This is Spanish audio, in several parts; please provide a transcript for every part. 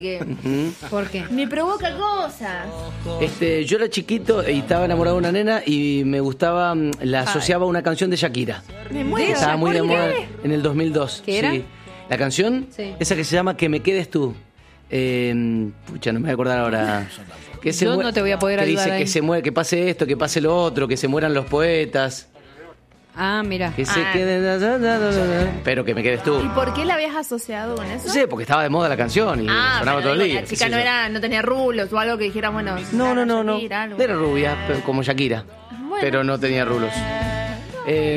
¿Por qué? Me provoca cosas. Yo era chiquito y estaba enamorado de una nena y me gustaba, la asociaba a una canción de Shakira. Me muero. Estaba muy de ¿Por moda qué? en el 2002. ¿Qué era? Sí. La canción, Sí. esa que se llama Que me quedes tú. Pucha, no me voy a acordar ahora. Que se Yo muera- no te voy a poder que ayudar dice ahí. que se muere, que pase esto, que pase lo otro, que se mueran los poetas. Ah, mira. Que se queden. Pero que me quedes tú. ¿Y por qué la habías asociado con eso? No sé, porque estaba de moda la canción y sonaba pero todo el digo, día. la qué chica sé yo. no tenía rulos o algo que dijera, bueno. No. Shakira, algo. Era rubia, pero como Shakira. Bueno. Pero no tenía rulos. ¿Qué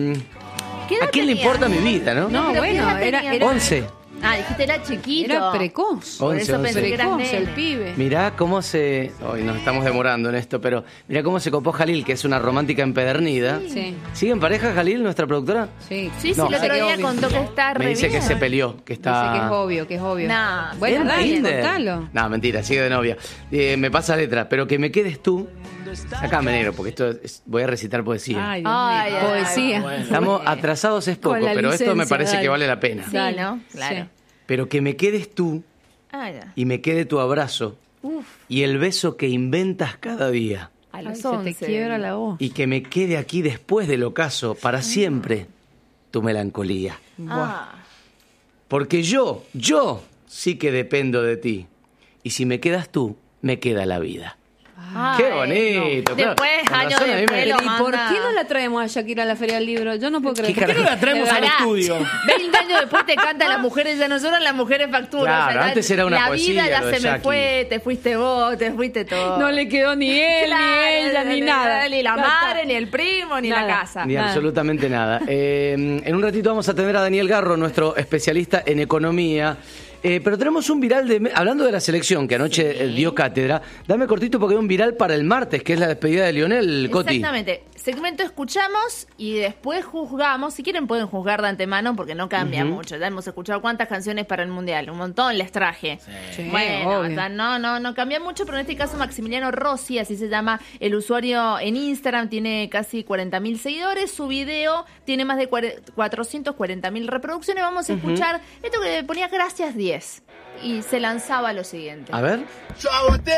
edad ¿A quién le tenía? importa mi vida, no? No, pero ¿qué bueno, edad era, tenía? era, 11. Ah, dijiste era chiquito. era precoz. Por eso 11. pensé que eras Precoz el nene. pibe. Mirá cómo se... Hoy nos estamos demorando en esto, pero mirá cómo se copó Jalil, que es una romántica empedernida. Sí, ¿Sigue en pareja Jalil, nuestra productora? sí. Sí, No. el otro Dice que día obvio. contó que está re Me dice que bien. se peleó, que está... Dice que es obvio, que es obvio. Nah. Bueno, ¿En dale, Tinder? contalo. No, mentira, sigue de novia. Me pasa letra, pero que me quedes tú... Sacame, negro, porque voy a recitar poesía. Ay, Dios Ay, mío. ay, Poesía. ay, Estamos atrasados es poco, Con la pero esto me licencia, parece dale. que vale la pena. Sí, Dale. ¿no? Claro. Sí. Pero que me quedes tú Ah, ya. y me quede tu abrazo Uf, y el beso que inventas cada día. a Ay, los se 11. te quiebra la voz. Y que me quede aquí después del ocaso para siempre tu melancolía. Ah. Porque yo sí que dependo de ti. Y si me quedas tú, me queda la vida. Ay, ¡Qué bonito! no. claro. Después, Con años razón, a mí después, me- lo ¿Y por manda. qué no la traemos a Shakira a la Feria del Libro? Yo no puedo creer. ¿Qué carajo? la traemos al Pará. estudio? 20 años después te canta las mujeres, ya nosotros las mujeres facturan. Claro, antes era una la poesía, vida ya lo de se me Jackie. fue, te fuiste vos, te fuiste todo. No le quedó ni él, Claro, ni ella, ni nada. Ni la Ya está. madre, ni el primo, ni Nada. la casa. Ni Nada. absolutamente nada. En un ratito vamos a tener a Daniel Garro, nuestro especialista en economía. Pero tenemos un viral hablando de la selección que anoche dio cátedra. Dame cortito porque hay un viral para el martes, que es la despedida de Lionel, Coti. Exactamente. Segmento escuchamos y después juzgamos. Si quieren pueden juzgar de antemano porque no cambia mucho. Ya hemos escuchado cuántas canciones para el Mundial. Un montón les traje. Sí, Bueno, obvio. o sea, no cambia mucho, pero en este caso Maximiliano Rossi, así se llama el usuario en Instagram, tiene casi 40.000 seguidores. Su video tiene más de 440.000 reproducciones. Vamos a escuchar esto que ponía gracias 10 y se lanzaba lo siguiente. A ver. Yo agoté